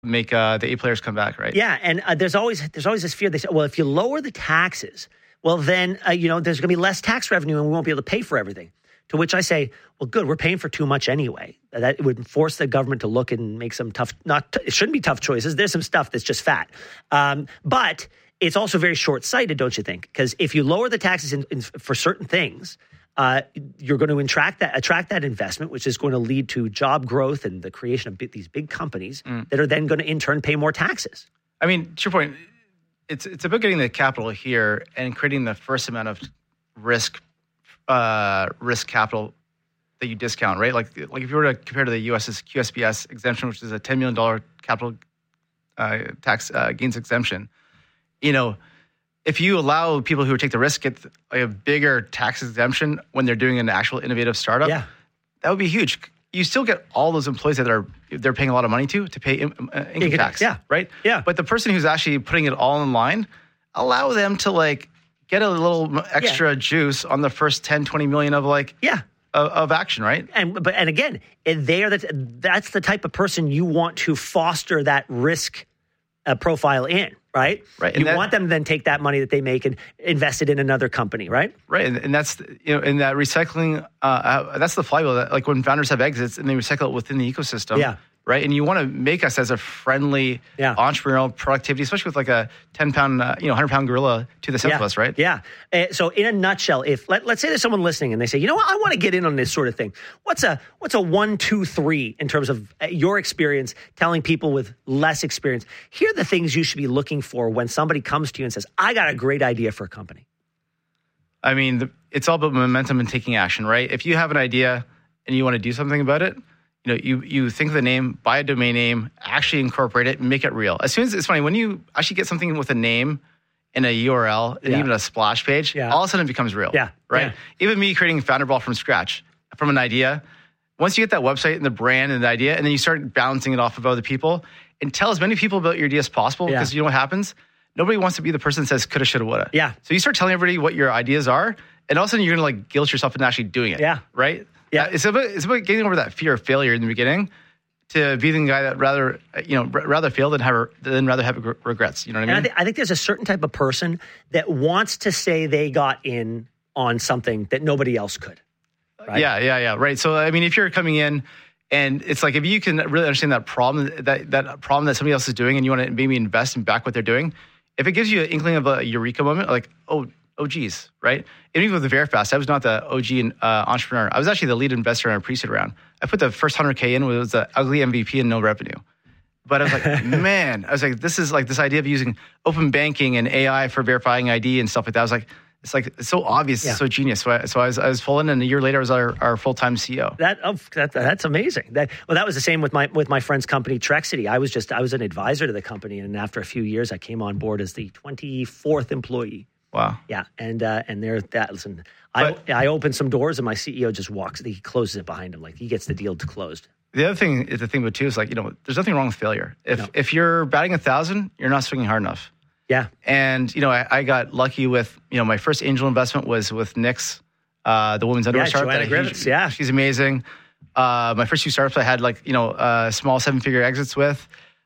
make the A players come back, right? Yeah, and there's always this fear. They say, well, if you lower the taxes, well, then there's going to be less tax revenue and we won't be able to pay for everything. To which I say, well, good, we're paying for too much anyway. That would force the government to look and make some it shouldn't be tough choices. There's some stuff that's just fat. But it's also very short-sighted, don't you think? Because if you lower the taxes for certain things, you're going to attract that investment, which is going to lead to job growth and the creation of these big companies that are then going to in turn pay more taxes. I mean, to your point, it's about getting the capital here and creating the first amount of risk capital that you discount, right? Like if you were to compare to the U.S.'s QSBS exemption, which is a $10 million capital tax gains exemption, if you allow people who take the risk get a bigger tax exemption when they're doing an actual innovative startup, that would be huge. You still get all those employees that they're paying a lot of money to pay income tax, right? Yeah. But the person who's actually putting it all in line, allow them to get a little extra juice on the first 10, 20 million of action, right? And again, that's the type of person you want to foster that risk profile in, right? Right. You want them to then take that money that they make and invest it in another company, right? Right. And that's, in that recycling, that's the flywheel that when founders have exits and they recycle it within the ecosystem. Yeah. Right. And you want to make us as a friendly entrepreneurial productivity, especially with a 10-pound, 100-pound gorilla to the south of us, right? Yeah. So in a nutshell, if let's say there's someone listening and they say, you know what, I want to get in on this sort of thing. What's a 1, 2, 3 in terms of your experience telling people with less experience? Here are the things you should be looking for when somebody comes to you and says, I got a great idea for a company. I mean, it's all about momentum and taking action, right? If you have an idea and you want to do something about it, you think of the name, buy a domain name, actually incorporate it, and make it real. As soon as it's funny, when you actually get something with a name and a URL and even a splash page, all of a sudden it becomes real. Yeah. Right? Yeah. Even me creating Founderball from scratch, from an idea, once you get that website and the brand and the idea, and then you start bouncing it off of other people, and tell as many people about your idea as possible, because you know what happens? Nobody wants to be the person that says coulda, shoulda, woulda. Yeah. So you start telling everybody what your ideas are, and all of a sudden you're going to guilt yourself into actually doing it. Yeah. Right? Yeah, it's about getting over that fear of failure in the beginning to be the guy that rather fail than rather have regrets. You know what I mean? I think there's a certain type of person that wants to say they got in on something that nobody else could. Right? Yeah. Right. So, I mean, if you're coming in and it's if you can really understand that problem, that problem that somebody else is doing and you want to maybe invest and back what they're doing, if it gives you an inkling of a eureka moment, oh, geez, right? Even with the Verifast, I was not the OG entrepreneur. I was actually the lead investor in a pre-seed round. I put the first 100K in, it was the ugly MVP and no revenue. But I was like, man, this is this idea of using open banking and AI for verifying ID and stuff like that. I was like, it's so obvious, it's so genius. So I was full in, and a year later I was our full-time CEO. That's amazing. That was the same with my friend's company, Trexity. I was an advisor to the company, and after a few years, I came on board as the 24th employee. Wow. Yeah. And there that listen, I open some doors and my CEO just he closes it behind him. He gets the deal closed. The other thing is there's nothing wrong with failure. If you're batting 1,000, you're not swinging hard enough. Yeah. And, I got lucky with, my first angel investment was with Knix, the women's underwear startup. Joanna Griffiths, she's amazing. My first 2 startups I had small 7-figure exits with.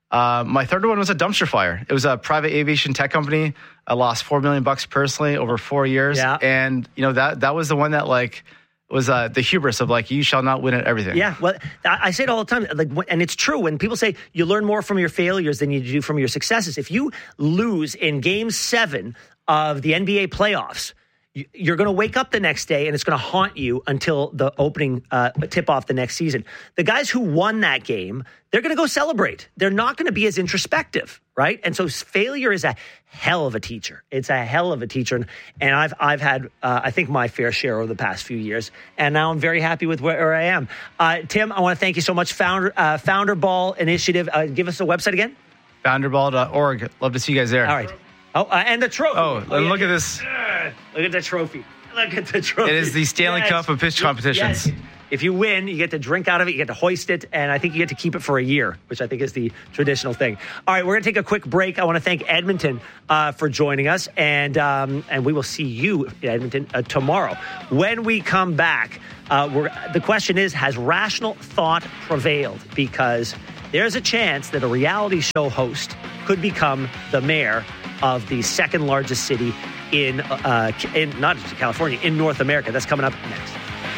My third one was a dumpster fire. It was a private aviation tech company. I lost $4 million personally over 4 years. Yeah. And, that was the one that was the hubris of you shall not win at everything. Yeah. Well, I say it all the time. And it's true when people say you learn more from your failures than you do from your successes. If you lose in Game 7 of the NBA playoffs, you're going to wake up the next day and it's going to haunt you until the opening tip-off the next season. The guys who won that game, they're going to go celebrate. They're not going to be as introspective, right? And so failure is a hell of a teacher. It's a hell of a teacher. And I've had, I think, my fair share over the past few years. And now I'm very happy with where I am. Tim, I want to thank you so much. Founderball Initiative. Give us the website again. Founderball.org. Love to see you guys there. All right. Oh, and the trophy. Look at this. Look at the trophy. Look at the trophy. It is the Stanley Cup of pitch competitions. Yes. If you win, you get to drink out of it, you get to hoist it, and I think you get to keep it for a year, which I think is the traditional thing. All right, we're going to take a quick break. I want to thank Edmonton for joining us, and we will see you in Edmonton tomorrow. When we come back, the question is, has rational thought prevailed? Because there's a chance that a reality show host could become the mayor of the second largest city in not just California, in North America. That's coming up next.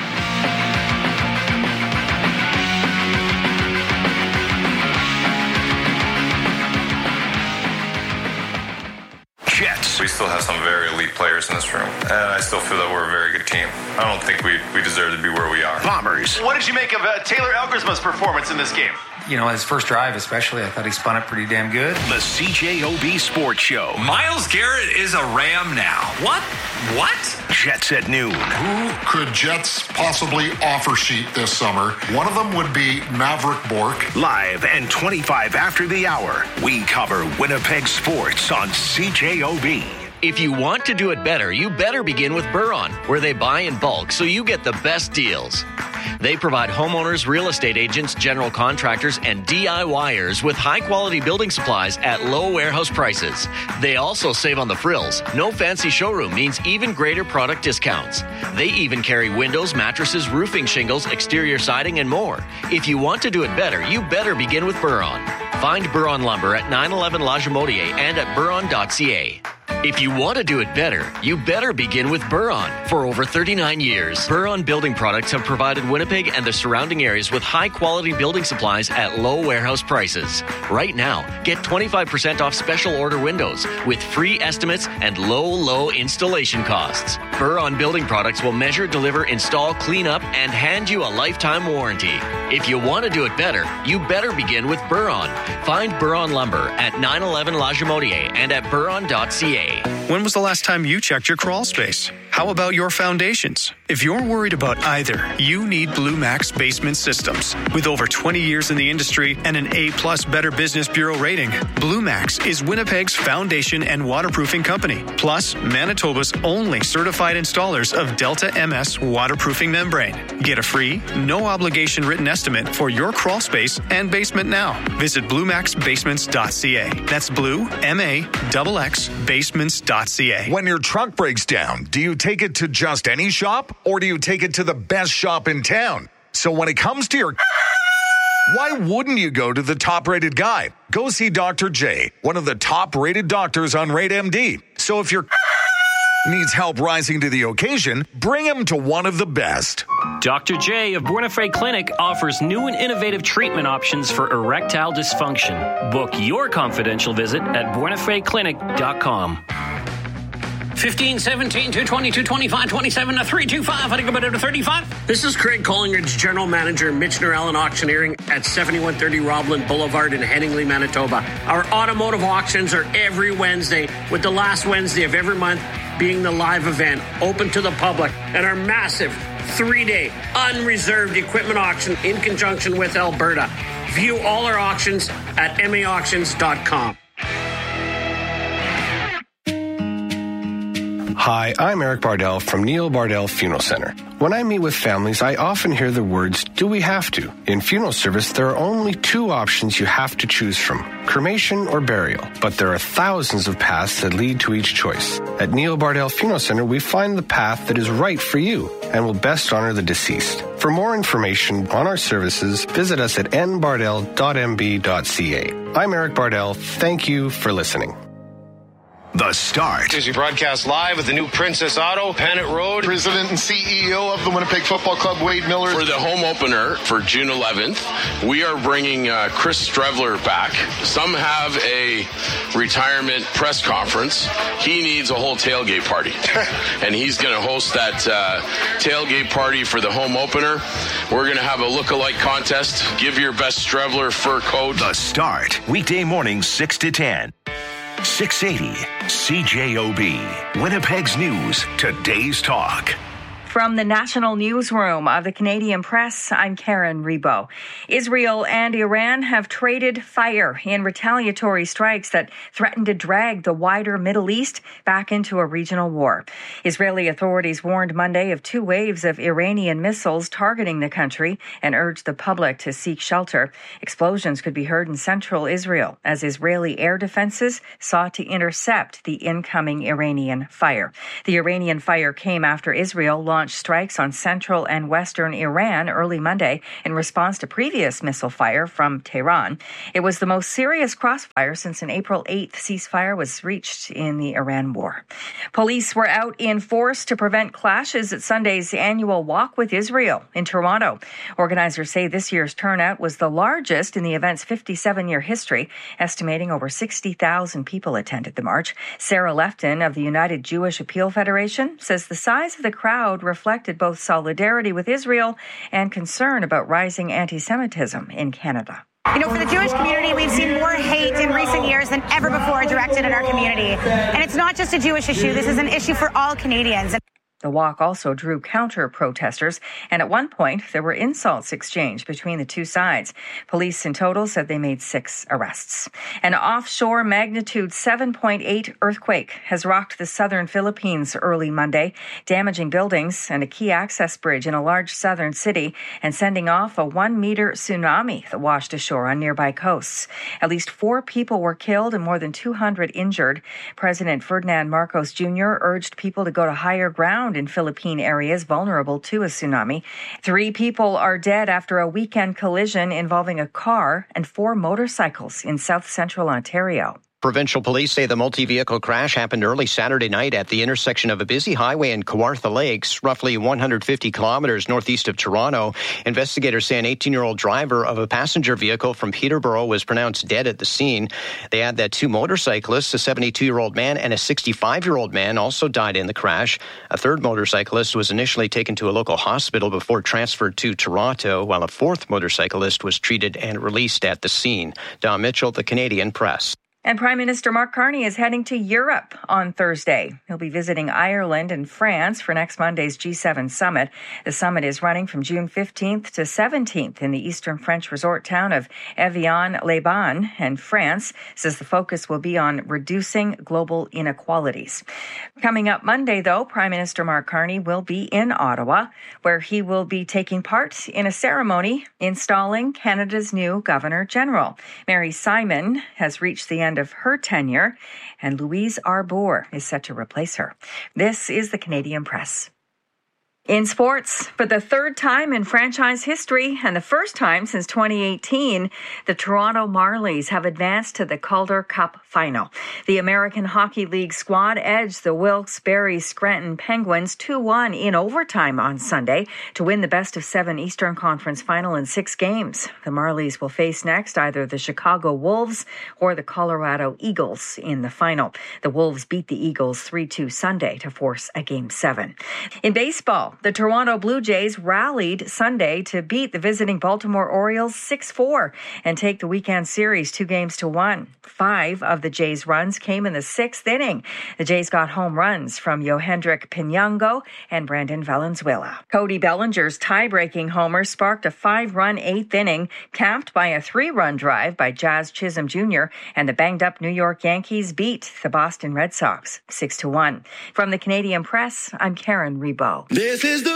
We still have some very elite players in this room, and I still feel that we're a very good team. I don't think we deserve to be where we are. Bombers. What did you make of Taylor Elgersma's performance in this game? You know, his first drive especially, I thought he spun it pretty damn good. The CJOB Sports Show. Myles Garrett is a Ram now. What? Jets at noon. Who could Jets possibly offer sheet this summer? One of them would be Maverick Bork. Live and 25 after the hour, we cover Winnipeg sports on CJOB. If you want to do it better, you better begin with Buron, where they buy in bulk so you get the best deals. They provide homeowners, real estate agents, general contractors, and DIYers with high-quality building supplies at low warehouse prices. They also save on the frills. No fancy showroom means even greater product discounts. They even carry windows, mattresses, roofing shingles, exterior siding, and more. If you want to do it better, you better begin with Buron. Find Buron Lumber at 911 La Jamodier and at buron.ca. If you want to do it better, you better begin with Buron. For over 39 years, Buron Building Products have provided Winnipeg and the surrounding areas with high-quality building supplies at low warehouse prices. Right now, get 25% off special order windows with free estimates and low installation costs. Buron Building Products will measure, deliver, install, clean up, and hand you a lifetime warranty. If you want to do it better, you better begin with Buron. Find Buron Lumber at 911 La Jamodier and at buron.ca. When was the last time you checked your crawl space? How about your foundations? If you're worried about either, you need Blue Max Basement Systems. With over 20 years in the industry and an A+ Better Business Bureau rating, Blue Max is Winnipeg's foundation and waterproofing company, plus Manitoba's only certified installers of Delta MS waterproofing membrane. Get a free, no-obligation written estimate for your crawl space and basement now. Visit bluemaxbasements.ca. That's Blue, M-A-X-X, basements.ca. When your truck breaks down, do you take it to just any shop or do you take it to the best shop in town? So when it comes to your... why wouldn't you go to the top-rated guy? Go see Dr. J, one of the top-rated doctors on Rate MD. So if your needs help rising to the occasion, bring him to one of the best. Dr. J of Buena Clinic offers new and innovative treatment options for erectile dysfunction. Book your confidential visit at buenafeclinic.com. 15, 17, 220, 225, 27, 325. I think about it to 35. This is Craig Collingridge, General Manager, Michener Allen Auctioneering at 7130 Robland Boulevard in Headingley, Manitoba. Our automotive auctions are every Wednesday, with the last Wednesday of every month being the live event, open to the public, and our massive 3-day unreserved equipment auction in conjunction with Alberta. View all our auctions at maauctions.com. Hi, I'm Eric Bardell from Neil Bardell Funeral Center. When I meet with families, I often hear the words, do we have to? In funeral service, there are only 2 options you have to choose from, cremation or burial. But there are thousands of paths that lead to each choice. At Neil Bardell Funeral Center, we find the path that is right for you and will best honor the deceased. For more information on our services, visit us at nbardell.mb.ca. I'm Eric Bardell. Thank you for listening. The Start. As we broadcast live at the new Princess Auto, Panet Road. President and CEO of the Winnipeg Football Club, Wade Miller. For the home opener for June 11th, we are bringing Chris Strevler back. Some have a retirement press conference. He needs a whole tailgate party. And he's going to host that tailgate party for the home opener. We're going to have a look-alike contest. Give your best Strevler fur coat. The Start. Weekday mornings 6 to 10. 680 CJOB. Winnipeg's News. Today's Talk. From the National Newsroom of the Canadian Press, I'm Karen Rebo. Israel and Iran have traded fire in retaliatory strikes that threaten to drag the wider Middle East back into a regional war. Israeli authorities warned Monday of 2 waves of Iranian missiles targeting the country and urged the public to seek shelter. Explosions could be heard in central Israel as Israeli air defenses sought to intercept the incoming Iranian fire. The Iranian fire came after Israel launched launched strikes on central and western Iran early Monday in response to previous missile fire from Tehran. It was the most serious crossfire since an April 8th ceasefire was reached in the Iran war. Police were out in force to prevent clashes at Sunday's annual Walk with Israel in Toronto. Organizers say this year's turnout was the largest in the event's 57-year history, estimating over 60,000 people attended the march. Sarah Lefton of the United Jewish Appeal Federation says the size of the crowd reflected both solidarity with Israel and concern about rising anti-Semitism in Canada. You know, for the Jewish community, we've seen more hate in recent years than ever before directed at our community. And it's not just a Jewish issue. This is an issue for all Canadians. The walk also drew counter-protesters, and at one point, there were insults exchanged between the two sides. Police in total said they made 6 arrests. An offshore magnitude 7.8 earthquake has rocked the southern Philippines early Monday, damaging buildings and a key access bridge in a large southern city and sending off a 1-meter tsunami that washed ashore on nearby coasts. At least 4 people were killed and more than 200 injured. President Ferdinand Marcos Jr. urged people to go to higher ground in Philippine areas vulnerable to a tsunami. 3 people are dead after a weekend collision involving a car and 4 motorcycles in south central Ontario. Provincial police say the multi-vehicle crash happened early Saturday night at the intersection of a busy highway in Kawartha Lakes, roughly 150 kilometers northeast of Toronto. Investigators say an 18-year-old driver of a passenger vehicle from Peterborough was pronounced dead at the scene. They add that 2 motorcyclists, a 72-year-old man and a 65-year-old man, also died in the crash. A third motorcyclist was initially taken to a local hospital before transferred to Toronto, while a 4th motorcyclist was treated and released at the scene. Don Mitchell, The Canadian Press. And Prime Minister Mark Carney is heading to Europe on Thursday. He'll be visiting Ireland and France for next Monday's G7 summit. The summit is running from June 15th to 17th in the eastern French resort town of Evian-les-Bains, and France says the focus will be on reducing global inequalities. Coming up Monday, though, Prime Minister Mark Carney will be in Ottawa, where he will be taking part in a ceremony installing Canada's new Governor General. Mary Simon has reached the end of her tenure, and Louise Arbour is set to replace her. This is the Canadian Press. In sports, for the 3rd time in franchise history and the first time since 2018, the Toronto Marlies have advanced to the Calder Cup final. The American Hockey League squad edged the Wilkes-Barre Scranton Penguins 2-1 in overtime on Sunday to win the best-of-7 Eastern Conference final in 6 games. The Marlies will face next either the Chicago Wolves or the Colorado Eagles in the final. The Wolves beat the Eagles 3-2 Sunday to force a Game 7. In baseball, the Toronto Blue Jays rallied Sunday to beat the visiting Baltimore Orioles 6-4 and take the weekend series 2-1. 5 of the Jays' runs came in the 6th inning. The Jays got home runs from Yohendrick Pinango and Brandon Valenzuela. Cody Bellinger's tie-breaking homer sparked a 5-run 8th inning, capped by a 3-run drive by Jazz Chisholm Jr., and the banged-up New York Yankees beat the Boston Red Sox 6-1. From the Canadian Press, I'm Karen Rebo. This is the